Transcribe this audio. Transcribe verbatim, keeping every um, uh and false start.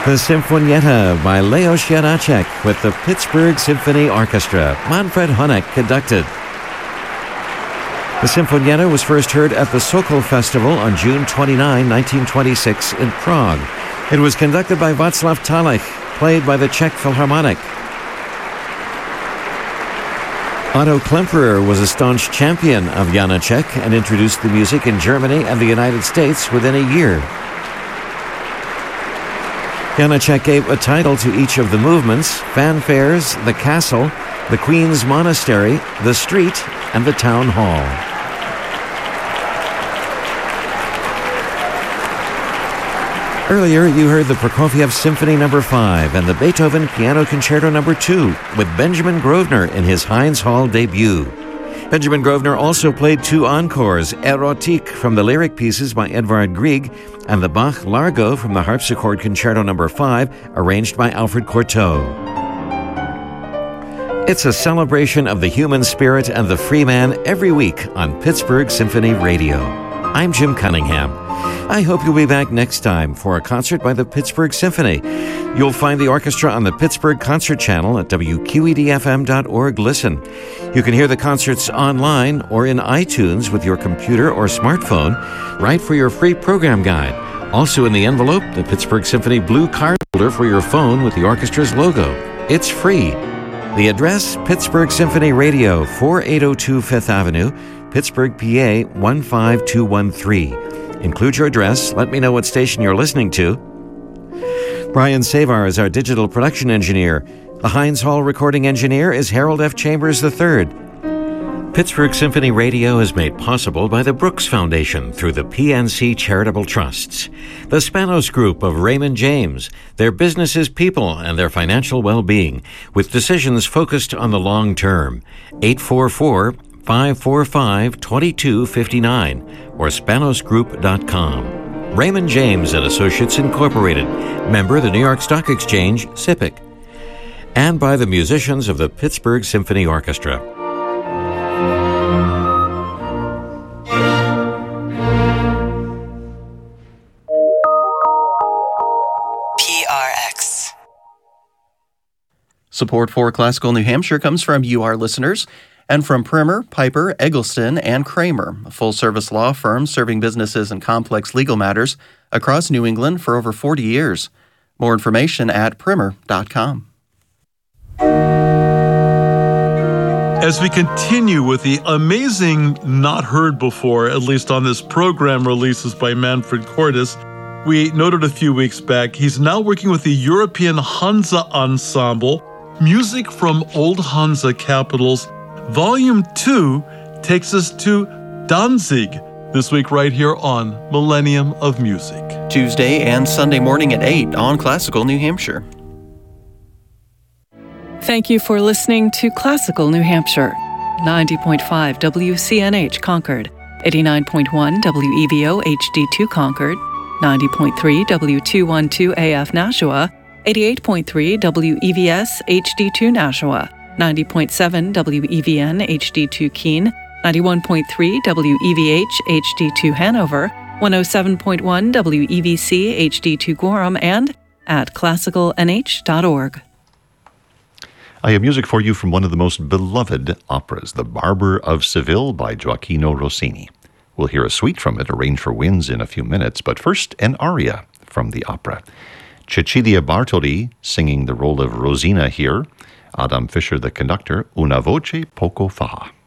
The Sinfonietta by Leos Janáček with the Pittsburgh Symphony Orchestra. Manfred Honeck conducted. The Sinfonietta was first heard at the Sokol Festival on June twenty-ninth, nineteen twenty-six in Prague. It was conducted by Václav Talech, played by the Czech Philharmonic. Otto Klemperer was a staunch champion of Janáček and introduced the music in Germany and the United States within a year. Janáček gave a title to each of the movements: Fanfares, the Castle, the Queen's Monastery, the Street, and the Town Hall. Earlier, you heard the Prokofiev Symphony Number five and the Beethoven Piano Concerto Number two with Benjamin Grosvenor in his Heinz Hall debut. Benjamin Grosvenor also played two encores, Erotique from the lyric pieces by Edvard Grieg and the Bach Largo from the Harpsichord Concerto Number five, arranged by Alfred Cortot. It's a celebration of the human spirit and the free man every week on Pittsburgh Symphony Radio. I'm Jim Cunningham. I hope you'll be back next time for a concert by the Pittsburgh Symphony. You'll find the orchestra on the Pittsburgh Concert Channel at W Q E D F M dot org. Listen. You can hear the concerts online or in iTunes with your computer or smartphone. Write for your free program guide. Also in the envelope, the Pittsburgh Symphony blue card holder for your phone with the orchestra's logo. It's free. The address, Pittsburgh Symphony Radio, forty-eight oh two Fifth Avenue, Pittsburgh, P A one five two one three. Include your address. Let me know what station you're listening to. Brian Savar is our digital production engineer. The Heinz Hall recording engineer is Harold F. Chambers the third. Pittsburgh Symphony Radio is made possible by the Brooks Foundation through the P N C Charitable Trusts. The Spanos Group of Raymond James. Their business is people and their financial well-being, with decisions focused on the long term. eight four four, five four five, two two five nine or spanos group dot com. Raymond James and Associates Incorporated, member the New York Stock Exchange, S I P C. And by the musicians of the Pittsburgh Symphony Orchestra. P R X. Support for Classical New Hampshire comes from you, our listeners, and from Primer, Piper, Eggleston, and Kramer, a full-service law firm serving businesses and complex legal matters across New England for over forty years. More information at primer dot com. As we continue with the amazing Not Heard Before, at least on this program, releases by Manfred Cordes, we noted a few weeks back, he's now working with the European Hansa Ensemble, music from old Hansa capitals. Volume two takes us to Danzig this week right here on Millennium of Music. Tuesday and Sunday morning at eight on Classical New Hampshire. Thank you for listening to Classical New Hampshire. ninety point five W C N H Concord, eighty-nine point one W E V O H D two Concord, ninety point three W two twelve A F Nashua, eighty-eight point three W E V S H D two Nashua, ninety point seven W E V N H D two Keene, ninety-one point three W E V H H D two Hanover, one oh seven point one W E V C H D two Gorham, and at classical n h dot org. I have music for you from one of the most beloved operas, The Barber of Seville by Gioacchino Rossini. We'll hear a suite from it, arranged for winds, in a few minutes, but first an aria from the opera. Cecilia Bartoli singing the role of Rosina here, Adam Fischer the conductor, Una voce poco fa.